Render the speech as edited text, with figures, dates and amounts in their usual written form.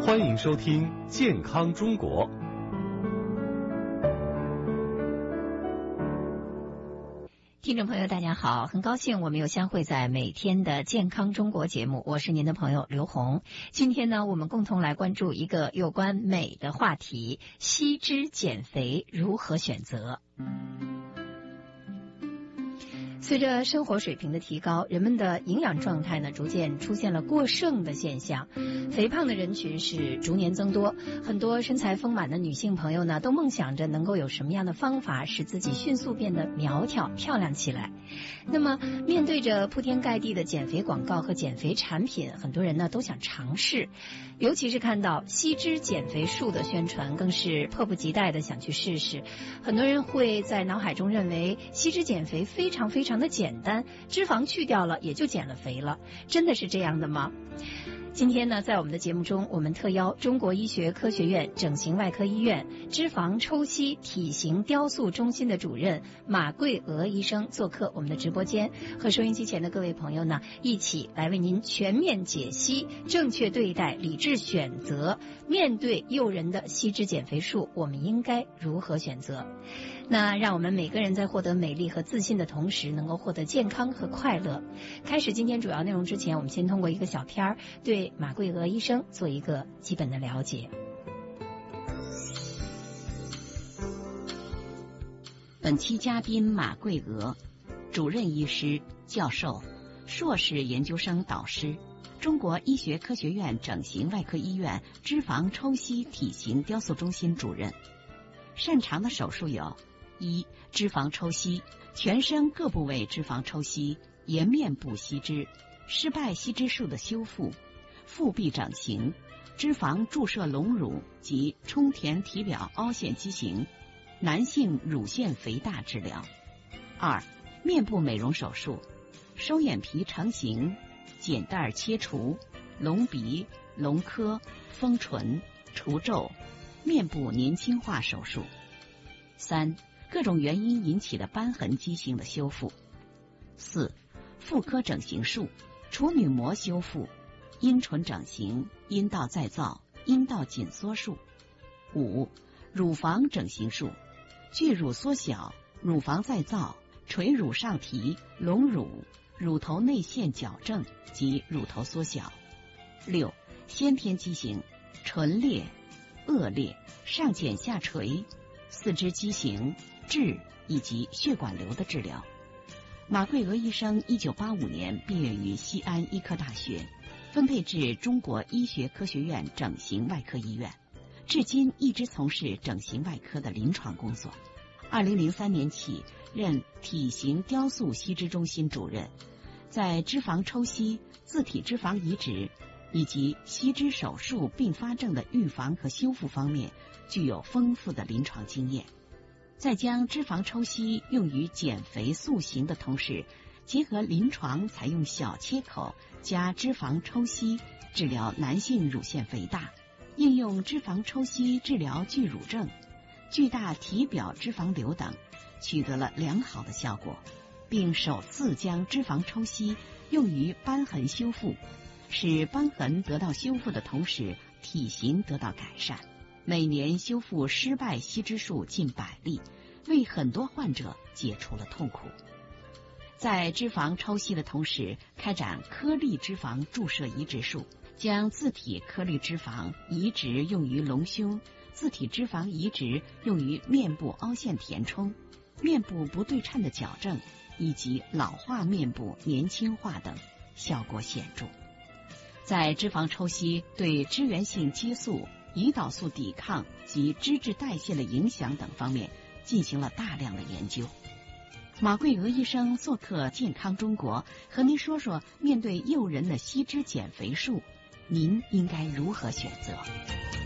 欢迎收听《健康中国》。 听众朋友大家好，很高兴我们又相会在每天的健康中国节目，我是您的朋友刘红。今天呢，我们共同来关注一个有关美的话题：吸脂减肥如何选择。随着生活水平的提高，人们的营养状态呢逐渐出现了过剩的现象，肥胖的人群是逐年增多。很多身材丰满的女性朋友呢，都梦想着能够有什么样的方法使自己迅速变得苗条漂亮起来。那么面对着铺天盖地的减肥广告和减肥产品，很多人呢都想尝试，尤其是看到吸脂减肥术的宣传，更是迫不及待的想去试试。很多人会在脑海中认为吸脂减肥非常的简单，脂肪去掉了也就减了肥了，真的是这样的吗？今天呢，在我们的节目中，我们特邀中国医学科学院整形外科医院脂肪抽吸体型雕塑中心的主任马桂娥医生做客我们的直播间，和收音机前的各位朋友呢，一起来为您全面解析正确对待、理智选择，面对诱人的吸脂减肥术，我们应该如何选择？那让我们每个人在获得美丽和自信的同时，能够获得健康和快乐。开始今天主要内容之前，我们先通过一个小片儿对马桂娥医生做一个基本的了解。 本期嘉宾马桂娥，主任医师、教授、硕士研究生导师，中国医学科学院整形外科医院脂肪抽吸体型雕塑中心主任。擅长的手术有：一、脂肪抽吸，全身各部位脂肪抽吸，颜面部吸脂，失败吸脂术的修复；腹壁整形，脂肪注射隆乳及充填体表凹陷畸形，男性乳腺肥大治疗。二、面部美容手术，收眼皮成型，剪带切除，隆鼻、隆科、丰唇、除皱，面部年轻化手术。三、各种原因引起的瘢痕畸形的修复。四、妇科整形术，处女膜修复，阴唇整形，阴道再造，阴道紧缩术。五、乳房整形术，巨乳缩小，乳房再造，垂乳上提，隆乳，乳头内陷矫正及乳头缩小。六、先天畸形，唇裂、腭裂、上睑下垂，四肢畸形、痣以及血管瘤的治疗。马桂娥医生1985年毕业于西安医科大学，分配至中国医学科学院整形外科医院，至今一直从事整形外科的临床工作。2003年起任体型雕塑吸脂中心主任，在脂肪抽吸、自体脂肪移植以及吸脂手术并发症的预防和修复方面具有丰富的临床经验。在将脂肪抽吸用于减肥塑形的同时，结合临床采用小切口加脂肪抽吸治疗男性乳腺肥大，应用脂肪抽吸治疗巨乳症、巨大体表脂肪瘤等，取得了良好的效果，并首次将脂肪抽吸用于瘢痕修复，使瘢痕得到修复的同时，体型得到改善。每年修复失败吸脂术近100例，为很多患者解除了痛苦。在脂肪抽吸的同时，开展颗粒脂肪注射移植术，将自体颗粒脂肪移植用于隆胸，自体脂肪移植用于面部凹陷填充、面部不对称的矫正以及老化面部年轻化等，效果显著。在脂肪抽吸对支原性激素、胰岛素抵抗及脂质代谢的影响等方面进行了大量的研究。马桂娥医生做客健康中国，和您说说面对诱人的吸脂减肥术，您应该如何选择？